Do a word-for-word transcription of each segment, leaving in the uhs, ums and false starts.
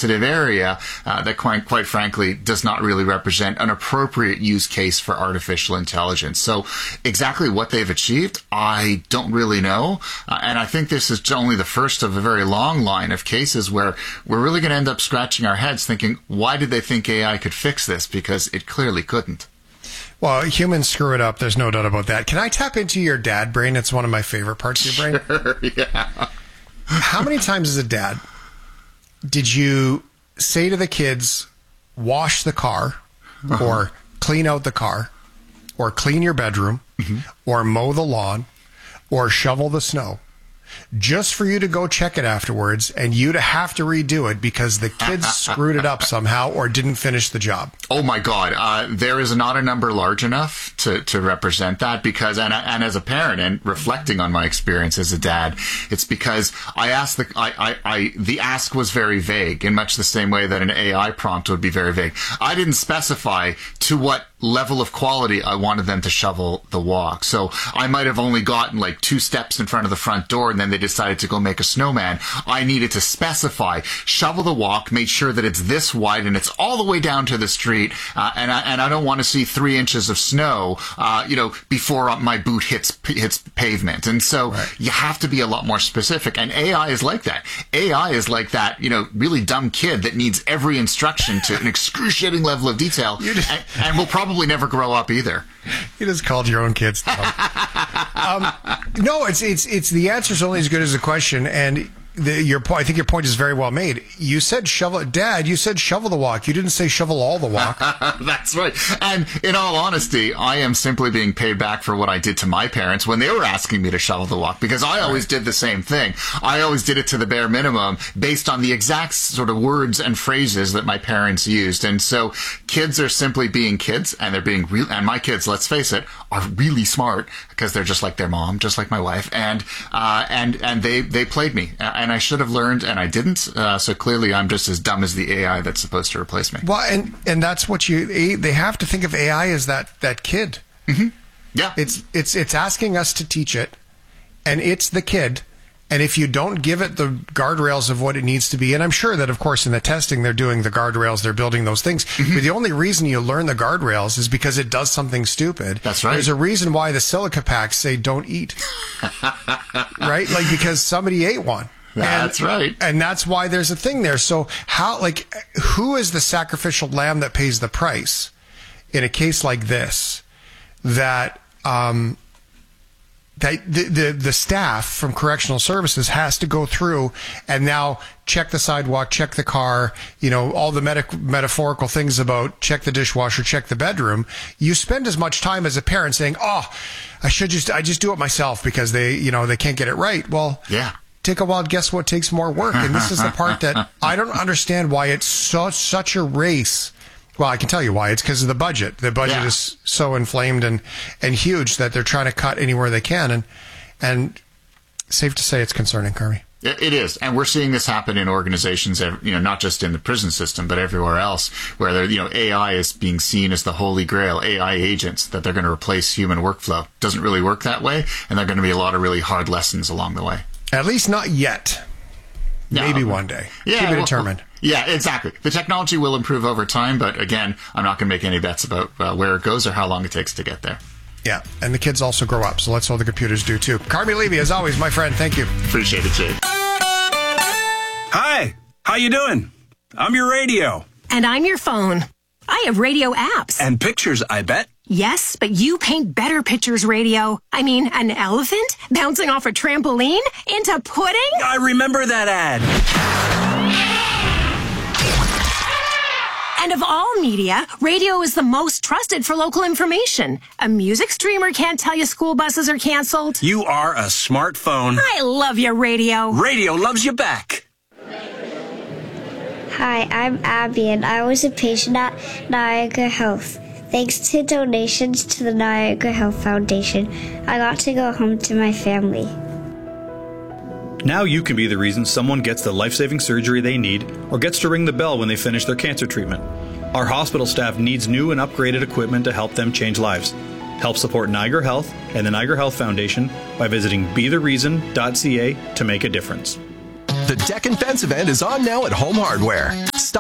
sensitive area uh, that, quite, quite frankly, does not really represent an appropriate use case for artificial intelligence. So exactly what they've achieved, I don't really know. Uh, and I think this is only the first of a very long line of cases where we're really going to end up scratching our heads thinking, why did they think A I could fix this? Because it clearly couldn't. Well, humans screw it up. There's no doubt about that. Can I tap into your dad brain? It's one of my favorite parts of your brain. Sure, yeah. How many times as a dad did you say to the kids, wash the car, uh-huh. or clean out the car, or clean your bedroom, mm-hmm. or mow the lawn, or shovel the snow, just for you to go check it afterwards and you to have to redo it because the kids screwed it up somehow or didn't finish the job? Oh my God. Uh, there is not a number large enough to, to represent that because, and, and as a parent and reflecting on my experience as a dad, it's because I asked the, I, I, I, the ask was very vague in much the same way that an A I prompt would be very vague. I didn't specify to what level of quality I wanted them to shovel the walk. So I might have only gotten like two steps in front of the front door and then they decided to go make a snowman. I needed to specify, shovel the walk, make sure that it's this wide and it's all the way down to the street. Uh, and I, and I don't want to see three inches of snow, uh, you know, before my boot hits, hits pavement. And so right. you have to be a lot more specific. And A I is like that. A I is like that, you know, really dumb kid that needs every instruction to an excruciating level of detail just- and, and will probably Probably never grow up either. You just called your own kids dumb. um, no, it's it's it's the answer's only as good as the question, and the, your point. I think your point is very well made. You said shovel, Dad. You said shovel the walk. You didn't say shovel all the walk. That's right. And in all honesty, I am simply being paid back for what I did to my parents when they were asking me to shovel the walk, because I always did the same thing. I always did it to the bare minimum based on the exact sort of words and phrases that my parents used. And so kids are simply being kids, and they're being real. And my kids, let's face it, are really smart because they're just like their mom, just like my wife, and uh, and and they they played me. And I should have learned, and I didn't. Uh, so clearly, I'm just as dumb as the A I that's supposed to replace me. Well, and and that's what you. They have to think of A I as that that kid. Mm-hmm. Yeah, it's it's it's asking us to teach it, and it's the kid. And if you don't give it the guardrails of what it needs to be, and I'm sure that, of course, in the testing, they're doing the guardrails, they're building those things. Mm-hmm. But the only reason you learn the guardrails is because it does something stupid. That's right. There's a reason why the silica packs say don't eat. Right? Like, because somebody ate one. That's and, right. And that's why there's a thing there. So how, like, who is the sacrificial lamb that pays the price in a case like this that, um, that the, the, the staff from correctional services has to go through and now check the sidewalk, check the car, you know, all the meta- metaphorical things about check the dishwasher, check the bedroom. You spend as much time as a parent saying, oh, I should just, I just do it myself because they, you know, they can't get it right. Well, yeah. Take a wild guess what takes more work. And this is the part that I don't understand why it's so, such a race. Well, I can tell you why. It's because of the budget. The budget yeah. is so inflamed and, and huge that they're trying to cut anywhere they can. And and safe to say it's concerning, Carmi. It is, and we're seeing this happen in organizations, you know, not just in the prison system, but everywhere else, where they're, you know, A I is being seen as the holy grail, A I agents, that they're going to replace human workflow. Doesn't really work that way, and there are going to be a lot of really hard lessons along the way. At least not yet. No. Maybe one day. Yeah, to be well, determined. Yeah, exactly. The technology will improve over time, but again, I'm not going to make any bets about uh, where it goes or how long it takes to get there. Yeah, and the kids also grow up, so let's hope the computers do too. Carmi Levy, as always, my friend, thank you. Appreciate it, Jay. Hi, how you doing? I'm your radio. And I'm your phone. I have radio apps. And pictures, I bet. Yes, but you paint better pictures, radio. I mean, an elephant bouncing off a trampoline into pudding? I remember that ad. And of all media, radio is the most trusted for local information. A music streamer can't tell you school buses are canceled. You are a smartphone. I love you, radio. Radio loves you back. Hi, I'm Abby, and I was a patient at Niagara Health. Thanks to donations to the Niagara Health Foundation, I got to go home to my family. Now you can be the reason someone gets the life-saving surgery they need or gets to ring the bell when they finish their cancer treatment. Our hospital staff needs new and upgraded equipment to help them change lives. Help support Niagara Health and the Niagara Health Foundation by visiting be the reason dot c a to make a difference. The Deck and Fence event is on now at Home Hardware.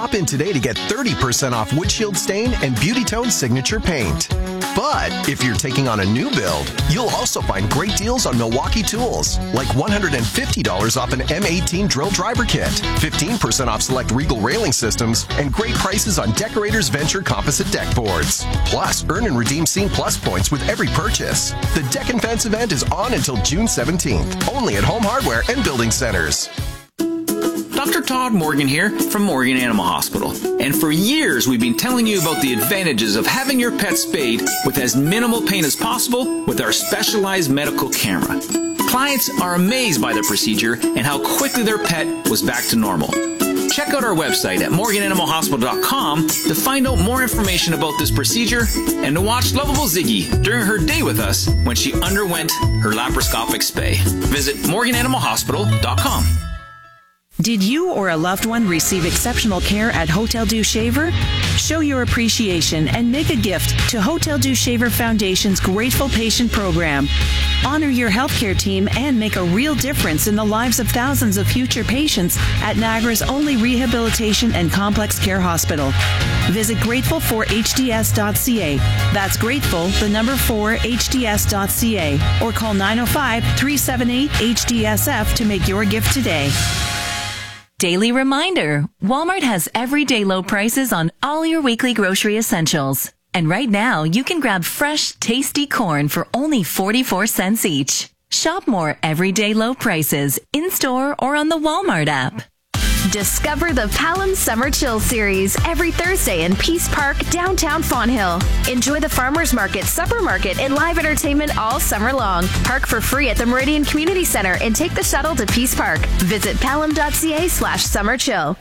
Stop in today to get thirty percent off Windshield Stain and Beauty Tone Signature Paint. But if you're taking on a new build, you'll also find great deals on Milwaukee tools, like one hundred fifty dollars off an M eighteen drill driver kit, fifteen percent off select Regal railing systems, and great prices on Decorators Venture composite deck boards. Plus, earn and redeem Scene Plus points with every purchase. The Deck and Fence event is on until June seventeenth, only at Home Hardware and Building Centers. Doctor Todd Morgan here from Morgan Animal Hospital. And for years, we've been telling you about the advantages of having your pet spayed with as minimal pain as possible with our specialized medical camera. Clients are amazed by the procedure and how quickly their pet was back to normal. Check out our website at morgan animal hospital dot com to find out more information about this procedure and to watch lovable Ziggy during her day with us when she underwent her laparoscopic spay. Visit morgan animal hospital dot com. Did you or a loved one receive exceptional care at Hotel Dieu Shaver? Show your appreciation and make a gift to Hotel Dieu Shaver Foundation's Grateful Patient Program. Honor your healthcare team and make a real difference in the lives of thousands of future patients at Niagara's only rehabilitation and complex care hospital. Visit grateful for h d s dot c a. That's grateful, the number four, h d s dot c a. Or call nine oh five, three seven eight, H D S F to make your gift today. Daily reminder, Walmart has everyday low prices on all your weekly grocery essentials. And right now, you can grab fresh, tasty corn for only forty-four cents each. Shop more everyday low prices in-store or on the Walmart app. Discover the Palam Summer Chill Series every Thursday in Peace Park, downtown Fonthill. Enjoy the Farmers Market, Supper Market, and live entertainment all summer long. Park for free at the Meridian Community Center and take the shuttle to Peace Park. Visit palam dot c a slash summer chill.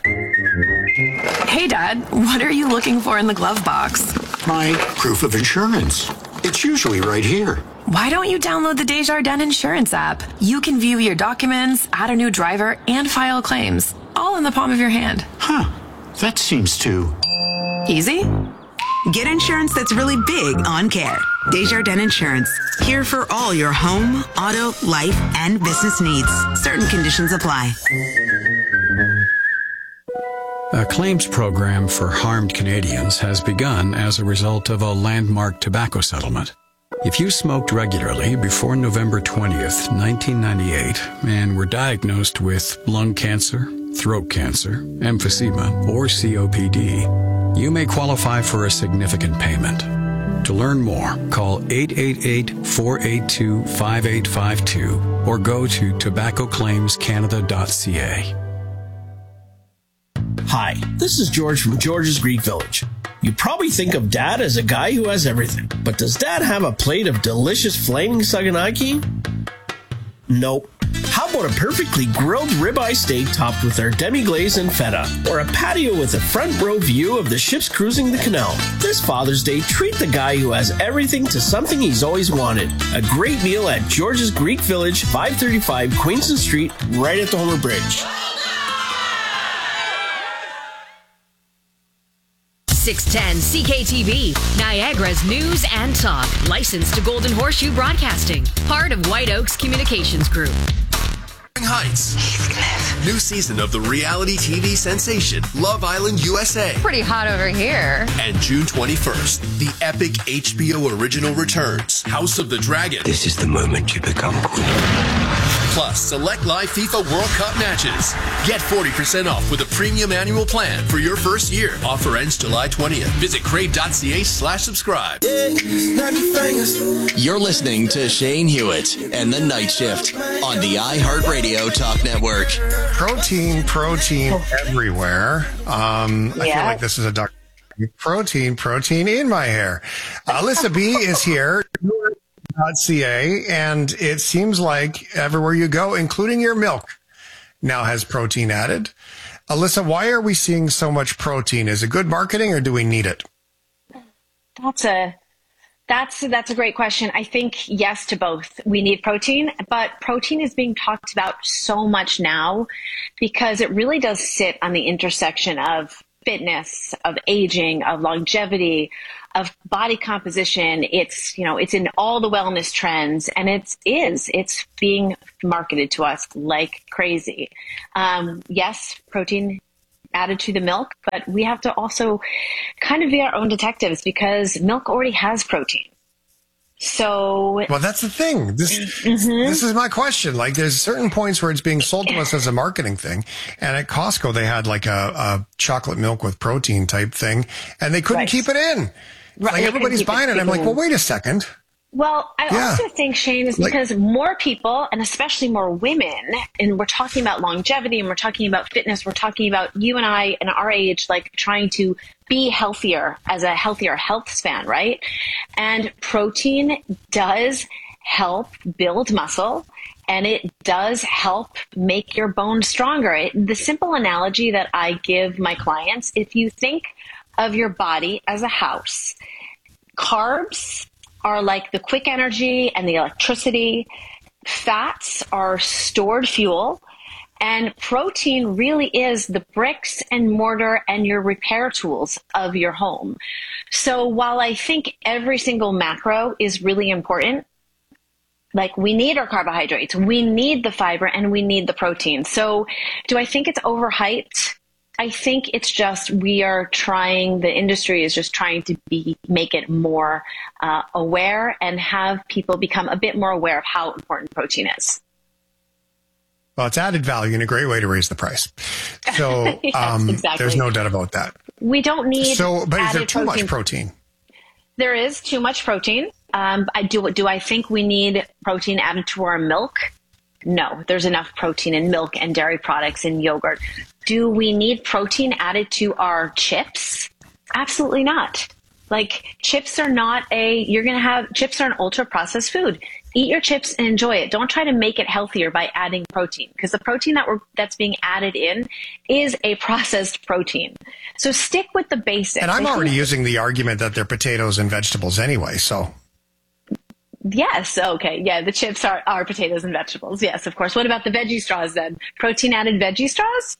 Hey, Dad, what are you looking for in the glove box? My proof of insurance. It's usually right here. Why don't you download the Desjardins Insurance app? You can view your documents, add a new driver, and file claims, all in the palm of your hand. Huh. That seems too... easy? Get insurance that's really big on care. Desjardins Insurance. Here for all your home, auto, life, and business needs. Certain conditions apply. A claims program for harmed Canadians has begun as a result of a landmark tobacco settlement. If you smoked regularly before November twentieth, nineteen ninety-eight, and were diagnosed with lung cancer, throat cancer, emphysema, or C O P D, you may qualify for a significant payment. To learn more, call eight eight eight, four eight two, five eight five two or go to tobacco claims canada dot c a. Hi, this is George from George's Greek Village. You probably think of Dad as a guy who has everything, but does Dad have a plate of delicious flaming saganaki? Nope. How about a perfectly grilled ribeye steak topped with our demi-glaze and feta, or a patio with a front row view of the ships cruising the canal? This Father's Day, treat the guy who has everything to something he's always wanted. A great meal at George's Greek Village, five thirty-five Queenston Street, right at the Homer Bridge. six ten C K T V, Niagara's news and talk. Licensed to Golden Horseshoe Broadcasting. Part of White Oaks Communications Group. Heights. New season of the reality T V sensation Love Island U S A. Pretty hot over here. And June twenty-first, the epic H B O original returns, House of the Dragon. This is the moment you become queen. Plus, select live FIFA World Cup matches. Get forty percent off with a premium annual plan for your first year. Offer ends July twentieth. Visit crave dot c a slash subscribe. You're listening to Shane Hewitt and The Night Shift on the iHeartRadio Talk Network. Protein, protein everywhere. Um, I yeah. feel like this is a duck. Protein, protein in my hair. Alyssa B is here. .ca, and it seems like everywhere you go, including your milk, now has protein added. Alyssa, why are we seeing so much protein? Is it good marketing or do we need it? That's a that's that's a great question. I think yes to both. We need protein, but protein is being talked about so much now because it really does sit on the intersection of fitness, of aging, of longevity, of body composition. It's, you know, it's in all the wellness trends, and it is, it's being marketed to us like crazy. Um, yes, protein added to the milk, but we have to also kind of be our own detectives because milk already has protein. So, well, that's the thing. This, mm-hmm. this is my question. Like, there's certain points where it's being sold to us as a marketing thing. And at Costco, they had like a, a chocolate milk with protein type thing, and they couldn't right. keep it in. Right. Like, everybody's buying it. it. I'm like, well, wait a second. Well, I yeah. also think, Shane, is because like, more people, and especially more women, and we're talking about longevity and we're talking about fitness, we're talking about you and I and our age, like trying to be healthier as a healthier health span, right? And protein does help build muscle, and it does help make your bones stronger. It, the simple analogy that I give my clients, if you think of your body as a house, carbs are like the quick energy and the electricity. Fats are stored fuel. And protein really is the bricks and mortar and your repair tools of your home. So while I think every single macro is really important, like we need our carbohydrates, we need the fiber, and we need the protein. So do I think it's overhyped? I think it's just we are trying, the industry is just trying to be make it more uh, aware and have people become a bit more aware of how important protein is. Well, it's added value and a great way to raise the price. So yes, um, exactly. There's no doubt about that. We don't need So, but is there too protein. much protein? There is too much protein. Um, I do. Do I think we need protein added to our milk? No, there's enough protein in milk and dairy products and yogurt. Do we need protein added to our chips? Absolutely not. Like, chips are not a, you're going to have, chips are an ultra processed food. Eat your chips and enjoy it. Don't try to make it healthier by adding protein, because the protein that we're, that's being added in is a processed protein. So stick with the basics. And I'm I already think, using the argument that they're potatoes and vegetables anyway, so. Yes. Okay. Yeah. The chips are, are potatoes and vegetables. Yes, of course. What about the veggie straws then? Protein added veggie straws?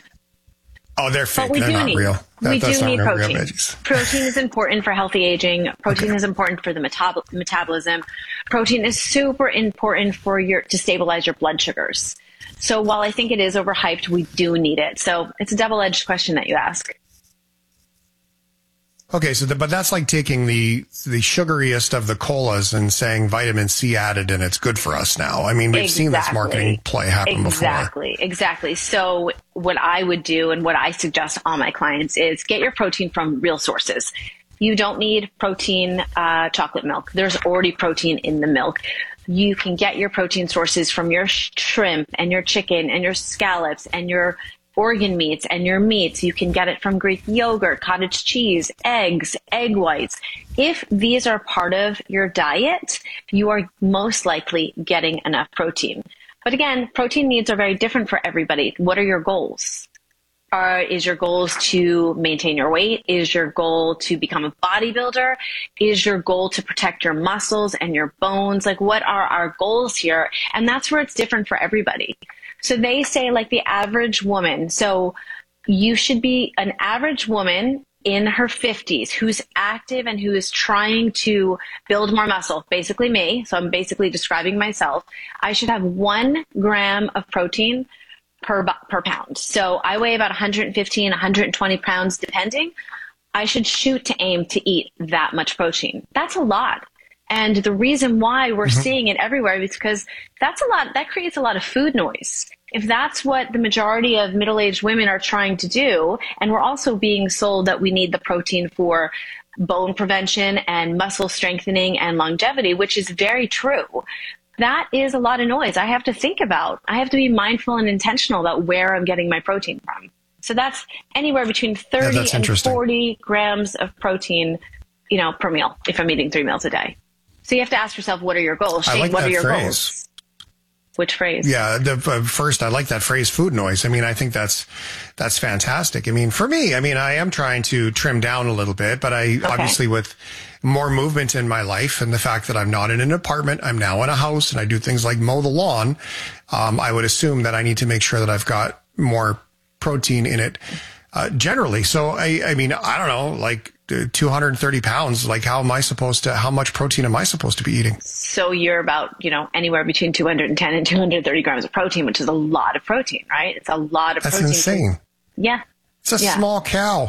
Oh, they're fake. But we they're do not need, real. That, we that's do not need real, protein. real veggies. Protein is important for healthy aging. Protein okay. is important for the metab- metabolism. Protein is super important for your to stabilize your blood sugars. So while I think it is overhyped, we do need it. So it's a double-edged question that you ask. Okay, so the, but that's like taking the the sugariest of the colas and saying vitamin C added and it's good for us now. I mean, we've exactly. seen this marketing play happen exactly. before. Exactly, exactly. So what I would do and what I suggest all my clients is get your protein from real sources. You don't need protein uh, chocolate milk. There's already protein in the milk. You can get your protein sources from your shrimp and your chicken and your scallops and your organ meats and your meats. You can get it from Greek yogurt, cottage cheese, eggs, egg whites. If these are part of your diet, you are most likely getting enough protein. But again, protein needs are very different for everybody. What are your goals? Are, is your goals to maintain your weight? Is your goal to become a bodybuilder? Is your goal to protect your muscles and your bones? Like, what are our goals here? And that's where it's different for everybody. So they say, like, the average woman. So you should be an average woman in her fifties who's active and who is trying to build more muscle, basically me. So I'm basically describing myself. I should have one gram of protein per per pound. So I weigh about one hundred fifteen, one hundred twenty pounds, depending. I should shoot to aim to eat that much protein. That's a lot. And the reason why we're mm-hmm. seeing it everywhere is because that's a lot, that creates a lot of food noise. If that's what the majority of middle-aged women are trying to do, and we're also being sold that we need the protein for bone prevention and muscle strengthening and longevity, which is very true. That is a lot of noise. I have to think about, I have to be mindful and intentional about where I'm getting my protein from. So that's anywhere between thirty yeah, and forty grams of protein, you know, per meal, if I'm eating three meals a day. So you have to ask yourself, what are your goals? Shane, I like what that are your phrase. goals? Which phrase? Yeah, the uh, first, I like that phrase, food noise. I mean, I think that's that's fantastic. I mean, for me, I mean, I am trying to trim down a little bit, but I okay. obviously with more movement in my life and the fact that I'm not in an apartment, I'm now in a house and I do things like mow the lawn. Um, I would assume that I need to make sure that I've got more protein in it uh, generally. So, I, I mean, I don't know, like two hundred thirty pounds, like how am I supposed to, how much protein am I supposed to be eating? So you're about, you know, anywhere between two hundred ten and two hundred thirty grams of protein, which is a lot of protein, right? It's a lot of That's protein. That's insane. Yeah. It's a Yeah. small cow.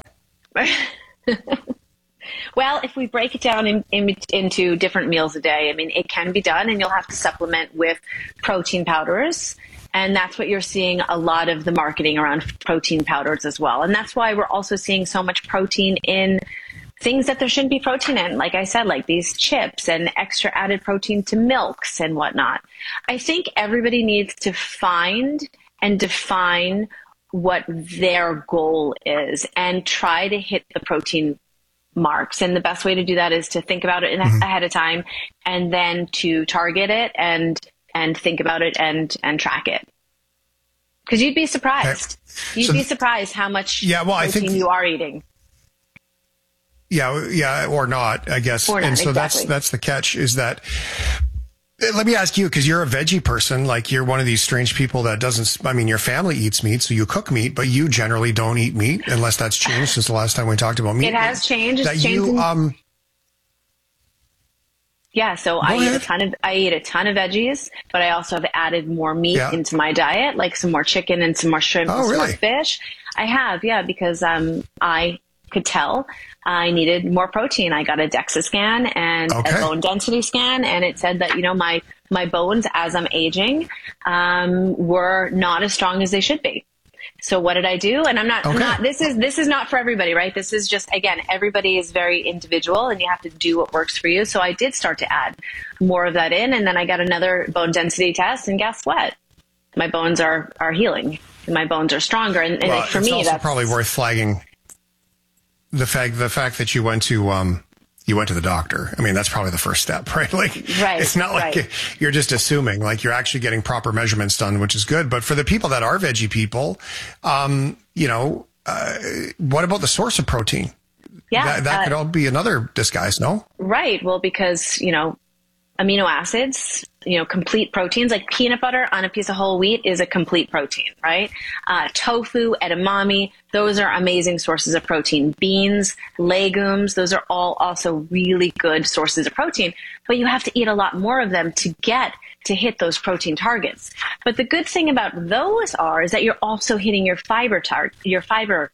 Well, if we break it down in, in, into different meals a day, I mean, it can be done, and you'll have to supplement with protein powders. And that's what you're seeing a lot of the marketing around protein powders as well. And that's why we're also seeing so much protein in things that there shouldn't be protein in. Like I said, like these chips and extra added protein to milks and whatnot. I think everybody needs to find and define what their goal is and try to hit the protein marks. And the best way to do that is to think about it in, mm-hmm. ahead of time, and then to target it and and think about it and and track it. Because you'd be surprised. Okay. You'd so, be surprised how much yeah, well, protein I think, you are eating. Yeah, yeah, or not, I guess. Or not, and so exactly. that's that's the catch, is that, let me ask you, because you're a veggie person, like you're one of these strange people that doesn't, I mean, your family eats meat, so you cook meat, but you generally don't eat meat unless that's changed since the last time we talked about meat. It has changed. It's that changed. you, um, yeah, so Go I ahead. eat a ton of I eat a ton of veggies, but I also have added more meat Yeah. into my diet, like some more chicken and some more shrimp Oh, and some really? more fish. I have, yeah, because um I could tell I needed more protein. I got a DEXA scan and Okay. a bone density scan, and it said that, you know, my my bones as I'm aging um were not as strong as they should be. So what did I do? And I'm not, I'm Okay. not, this is, this is not for everybody, right? This is just, again, everybody is very individual and you have to do what works for you. So I did start to add more of that in. And then I got another bone density test, and guess what? My bones are, are healing. My bones are stronger. And, and well, for it's me, also that's probably worth flagging the fact, the fact that you went to, um, you went to the doctor. I mean, that's probably the first step, right? Like, Right, it's not like right. you're just assuming, like you're actually getting proper measurements done, which is good. But for the people that are veggie people, um, you know, uh, what about the source of protein? Yeah, That, that uh, could all be another disguise, no? right. Well, because, you know, amino acids, you know, complete proteins, like peanut butter on a piece of whole wheat is a complete protein, right? Uh, tofu, edamame, those are amazing sources of protein. Beans, legumes, those are all also really good sources of protein, but you have to eat a lot more of them to get to hit those protein targets. But the good thing about those are, is that you're also hitting your fiber tar- your fiber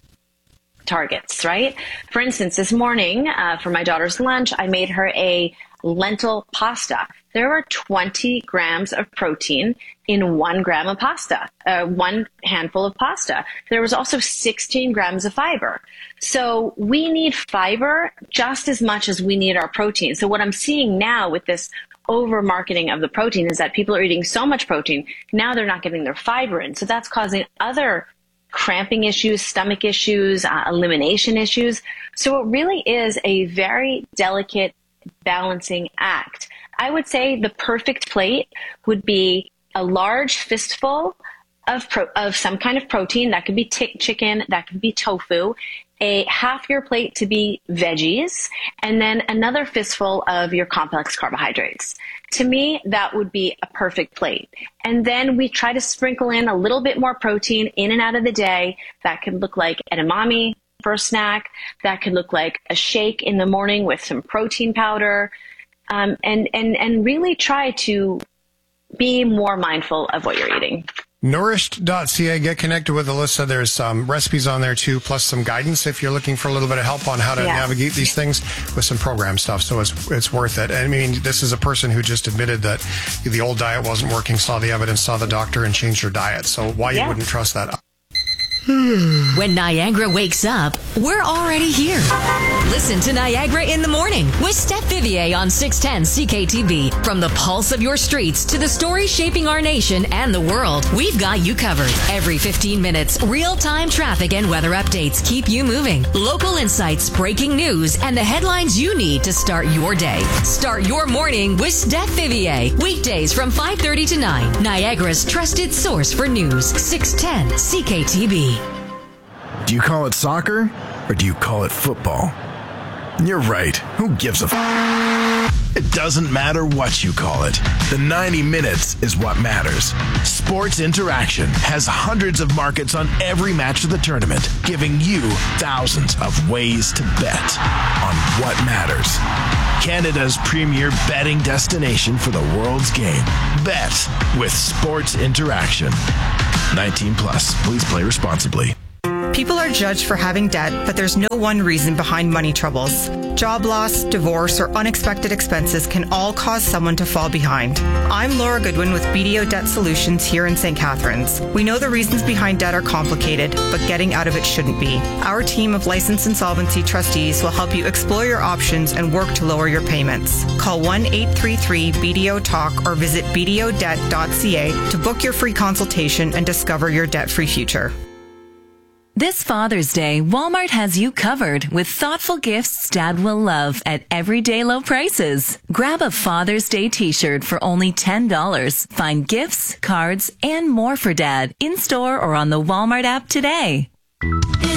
targets, right? For instance, this morning, uh, for my daughter's lunch, I made her a lentil pasta. There are twenty grams of protein in one gram of pasta, uh, one handful of pasta. There was also sixteen grams of fiber. So we need fiber just as much as we need our protein. So what I'm seeing now with this over marketing of the protein is that people are eating so much protein, now they're not getting their fiber in. So that's causing other cramping issues, stomach issues, uh, elimination issues. So it really is a very delicate balancing act. I would say the perfect plate would be a large fistful of pro- of some kind of protein. That could be t- chicken, that could be tofu, a half your plate to be veggies, and then another fistful of your complex carbohydrates. To me, that would be a perfect plate. And then we try to sprinkle in a little bit more protein in and out of the day. That could look like edamame for a snack. That could look like a shake in the morning with some protein powder. Um, and, and, and really try to be more mindful of what you're eating. Nourished dot c a. Get connected with Alyssa. There's some recipes on there too, plus some guidance if you're looking for a little bit of help on how to Yeah. navigate these things with some program stuff. So it's it's worth it. I mean, this is a person who just admitted that the old diet wasn't working, saw the evidence, saw the doctor, and changed her diet. So why Yeah. you wouldn't trust that? When Niagara wakes up, we're already here. Listen to Niagara in the Morning with Steph Vivier on six ten C K T V. From the pulse of your streets to the stories shaping our nation and the world, we've got you covered. Every fifteen minutes, real-time traffic and weather updates keep you moving. Local insights, breaking news, and the headlines you need to start your day. Start your morning with Steph Vivier. Weekdays from five thirty to nine. Niagara's trusted source for news. six ten C K T V. Do you call it soccer or do you call it football? You're right. Who gives a f? It doesn't matter what you call it. The ninety minutes is what matters. Sports Interaction has hundreds of markets on every match of the tournament, giving you thousands of ways to bet on what matters. Canada's premier betting destination for the world's game. Bet with Sports Interaction. nineteen plus. Please play responsibly. People are judged for having debt, but there's no one reason behind money troubles. Job loss, divorce, or unexpected expenses can all cause someone to fall behind. I'm Laura Goodwin with B D O Debt Solutions here in Saint Catharines. We know the reasons behind debt are complicated, but getting out of it shouldn't be. Our team of licensed insolvency trustees will help you explore your options and work to lower your payments. Call one eight three three B D O talk or visit b d o debt dot c a to book your free consultation and discover your debt-free future. This Father's Day, Walmart has you covered with thoughtful gifts Dad will love at everyday low prices. Grab a Father's Day t-shirt for only ten dollars. Find gifts, cards, and more for Dad in-store or on the Walmart app today.